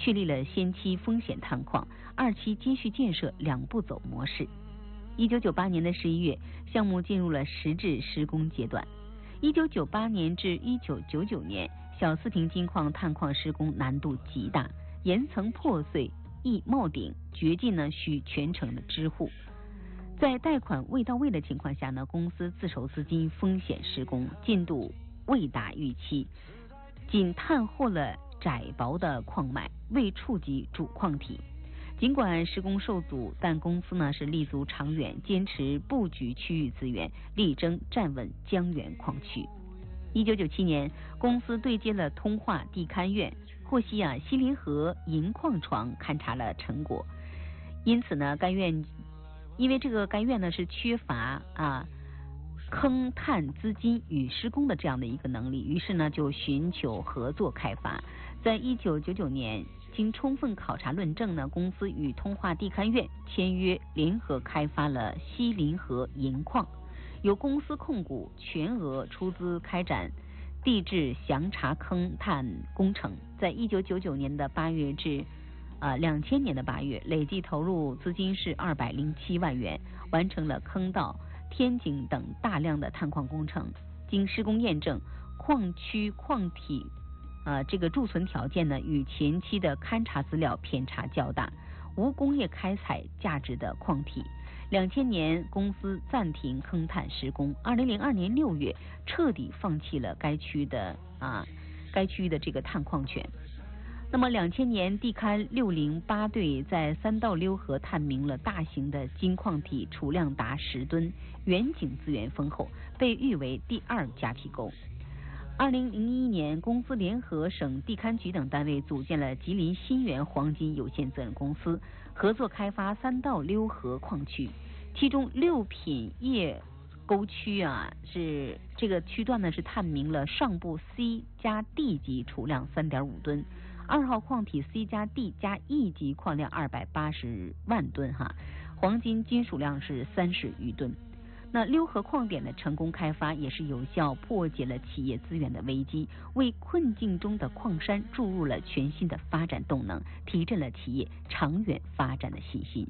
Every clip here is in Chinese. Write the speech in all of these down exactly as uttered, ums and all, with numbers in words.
确立了先期风险探矿、二期接续建设两步走模式。一九九八年的十一月，项目进入了实质施工阶段。一九九八年至一九九九年，小四平金矿探矿施工难度极大，岩层破碎易冒顶，掘进呢需全程的支护。在贷款未到位的情况下呢，公司自筹资金风险施工，进度未达预期，仅探获了窄薄的矿脉，未触及主矿体。尽管施工受阻，但公司呢是立足长远，坚持布局区域资源，力争站稳江源矿区。一九九七年，公司对接了通化地勘院，获悉啊西林河银矿床勘察了成果，因此呢，该院因为这个该院呢是缺乏啊坑探资金与施工的这样的一个能力，于是呢就寻求合作开发。在一九九九年，经充分考察论证呢，公司与通化地勘院签约，联合开发了西林河银矿，由公司控股，全额出资开展地质详查坑探工程。在一九九九年的八月至呃两千年的八月，累计投入资金是二百零七万元，完成了坑道、天井等大量的探矿工程。经施工验证，矿区矿体呃这个贮存条件呢与前期的勘察资料偏差较大，无工业开采价值的矿体。两千年，公司暂停坑探施工。二零零二年六月，彻底放弃了该区的啊该区域的这个探矿权。那么，两千年地勘六零八队在三道溜河探明了大型的金矿体，储量达十吨，远景资源丰厚，被誉为第二夹皮沟。二零零一年，公司联合省地勘局等单位组建了吉林新源黄金有限责任公司，合作开发三道溜河矿区，其中六品叶沟区啊，是这个区段呢是探明了上部 C 加 D 级储量 三点五吨，二号矿体 C 加 D 加 E 级矿量二百八十万吨哈，黄金金属量是三十余吨。那溜河矿点的成功开发，也是有效破解了企业资源的危机，为困境中的矿山注入了全新的发展动能，提振了企业长远发展的信心。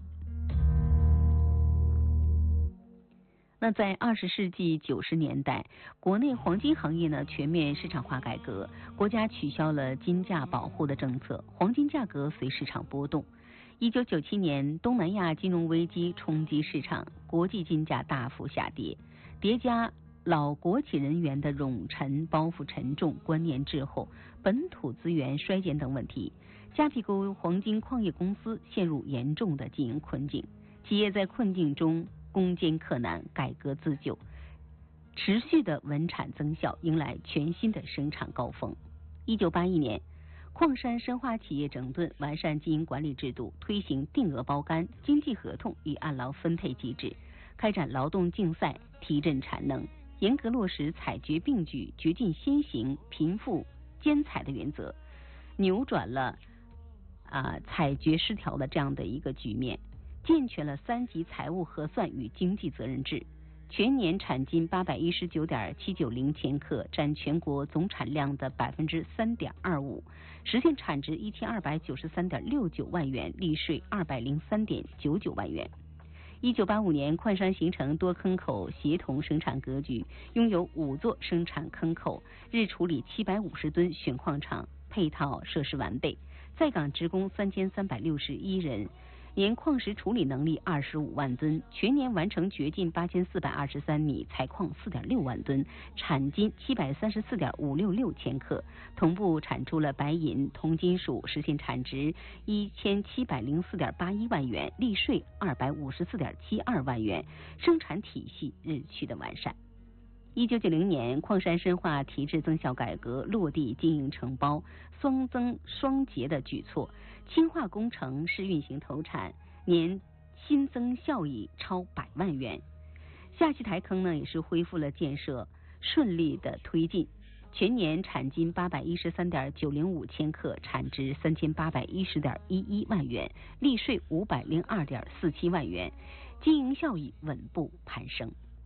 那在二十世纪九十年代，国内黄金行业呢全面市场化改革，国家取消了金价保护的政策，黄金价格随市场波动。一九九七年，东南亚金融危机冲击市场，国际金价大幅下跌，叠加老国企人员的冗陈包袱沉重、观念滞后、本土资源衰减等问题，夹皮沟黄金矿业公司陷入严重的经营困境。企业在困境中攻坚克难，改革自救，持续的稳产增效，迎来全新的生产高峰。一九八一年，矿山深化企业整顿，完善经营管理制度，推行定额包干、经济合同与按劳分配机制，开展劳动竞赛，提振产能，严格落实采掘并举、掘进先行、贫富兼采的原则，扭转了啊采掘失调的这样的一个局面，健全了三级财务核算与经济责任制。全年产金八百一十九点七九零千克，占全国总产量的百分之三点二五，实现产值一千二百九十三点六九万元，利税二百零三点九九万元。一九八五年，矿山形成多坑口协同生产格局，拥有五座生产坑口，日处理七百五十吨选矿场，配套设施完备，在岗职工三千三百六十一人。年矿石处理能力二十五万吨，全年完成掘进八千四百二十三米，采矿四点六万吨，产金七百三十四点五六六千克，同步产出了白银、铜金属，实现产值一千七百零四点八一万元，利税二百五十四点七二万元，生产体系日趋的完善。一九九零年，矿山深化提质增效改革落地经营承包、双增双结的举措，轻化工程试运行投产，年新增效益超百万元。下期台坑呢也是恢复了建设，顺利的推进，全年产金八百一十三点九零五千克，产值三千八百一十点一一万元，利税五百零二点四七万元，经营效益稳步攀升。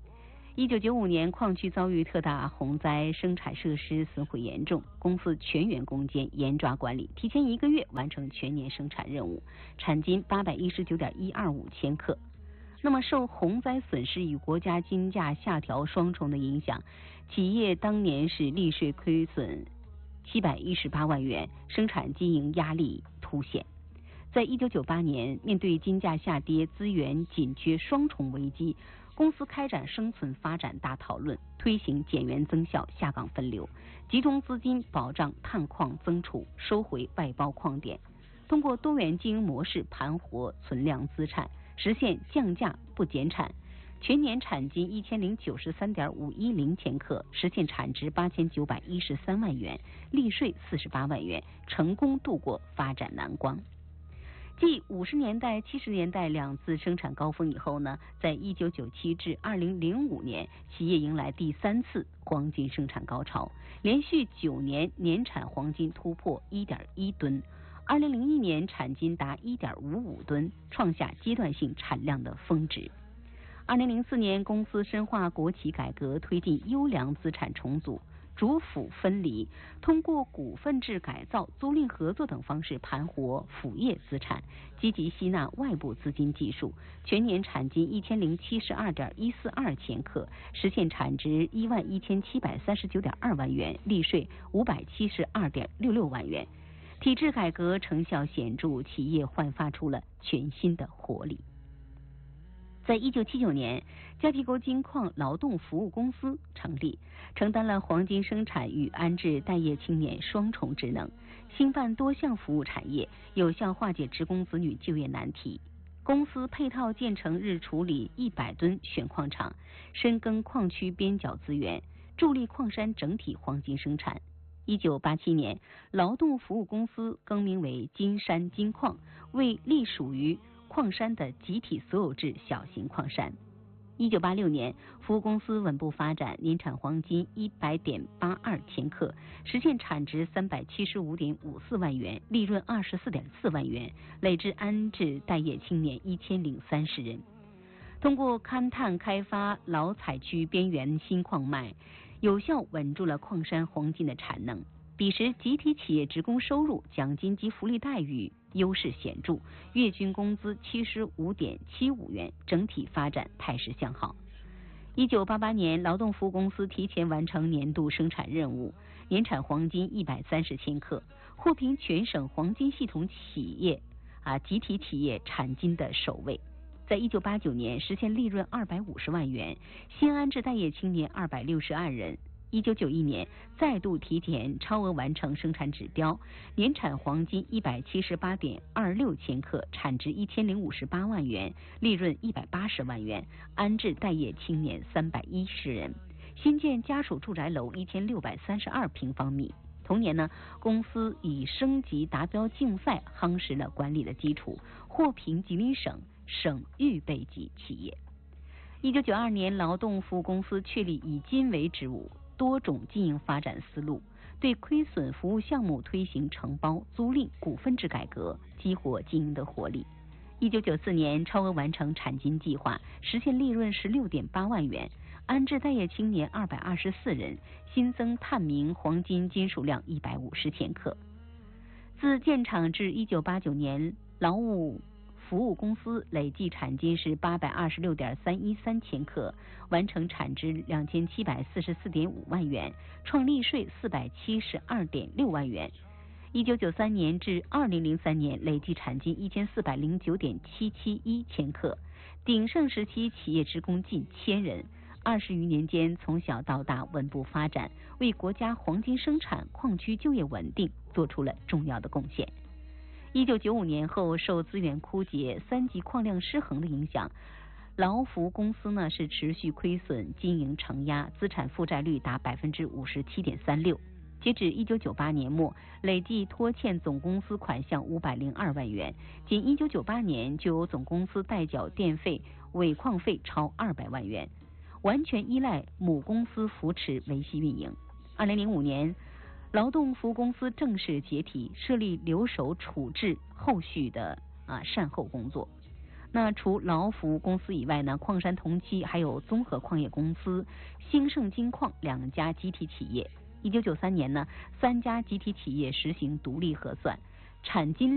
一九九五年，矿区遭遇特大洪灾，生产设施损毁严重，公司全员攻坚，严抓管理，提前一个月完成全年生产任务，产金八百一十九点一二五千克。那么，受洪灾损失与国家金价下调双重的影响，企业当年是利税亏损七百一十八万元，生产经营压力凸显。在一九九八年，面对金价下跌、资源紧缺双重危机，公司开展生存发展大讨论，推行减员增效、下岗分流，集中资金保障探矿增储，收回外包矿点，通过多元经营模式盘活存量资产，实现降价不减产。全年产金一千零九十三点五一零千克，实现产值八千九百一十三万元，利税四十八万元，成功度过发展难关。继五十年代、七十年代两次生产高峰以后呢，在一九九七至二零零五年，企业迎来第三次黄金生产高潮，连续九年年产黄金突破一点一吨。二零零一年产金达一点五五吨，创下阶段性产量的峰值。二零零四年，公司深化国企改革，推进优良资产重组，主辅分离，通过股份制改造、租赁合作等方式盘活辅业资产，积极吸纳外部资金技术，全年产金一千零七十二点一四二千克，实现产值一万一千七百三十九点二万元，利税五百七十二点六六万元。体制改革成效显著，企业焕发出了全新的活力。在一九七九年，嘉提沟金矿劳动服务公司成立，承担了黄金生产与安置待业青年双重职能，兴办多项服务产业，有效化解职工子女就业难题。公司配套建成日处理一百吨选矿场，深耕矿区边角资源，助力矿山整体黄金生产。一九八七年，劳动服务公司更名为金山金矿，为隶属于矿山的集体所有制小型矿山。一九八六年，服务公司稳步发展，年产黄金一百点八二千克，实现产值三百七十五点五四万元，利润二十四点四万元，累置安置待业青年一千零三十人。通过勘探开发老采区边缘新矿脉，有效稳住了矿山黄金的产能。彼时集体企业职工收入、奖金及福利待遇优势显著，月均工资七十五点七五元，整体发展态势向好。一九八八年，劳动服务公司提前完成年度生产任务，年产黄金一百三十千克，获评全省黄金系统企业啊集体企业产金的首位。在一九八九年，实现利润二百五十万元，新安置待业青年二百六十二人。一九九一年，再度提前超额完成生产指标，年产黄金一百七十八点二六千克，产值一千零五十八万元，利润一百八十万元，安置待业青年三百一十人，新建家属住宅楼一千六百三十二平方米。同年呢，公司以升级达标竞赛夯实了管理的基础，获评吉林省省预备级企业。一九九二年，劳动服务公司确立以金为职务，多种经营发展思路，对亏损服务项目推行承包、租赁、股份制改革，激活经营的活力。一九九四年，超额完成产金计划，实现利润十六点八万元，安置待业青年二百二十四人，新增探明黄金金属量一百五十千克。自建厂至一九八九年，劳务服务公司累计产金是八百二十六点三一三千克，完成产值两千七百四十四点五万元，创利税四百七十二点六万元。一九九三年至二零零三年，累计产金一千四百零九点七七一千克，鼎盛时期企业职工近千人，二十余年间从小到大稳步发展，为国家黄金生产、矿区就业稳定做出了重要的贡献。一九九五年后，受资源枯竭、三级矿量失衡的影响，劳服公司呢是持续亏损，经营承压，资产负债率达百分之五十七点三六。截止一九九八年末，累计拖欠总公司款项五百零二万元，仅一九九八年就有总公司代缴电费、尾矿费超二百万元，完全依赖母公司扶持维系运营。二零零五年，劳动服务公司正式解体，设立留守处置后续的啊善后工作。 那除劳孚公司以外呢，矿山同期还有综合矿业公司、兴盛金矿两家集体企业。一九九三年呢，三家集体企业实行独立核算，产金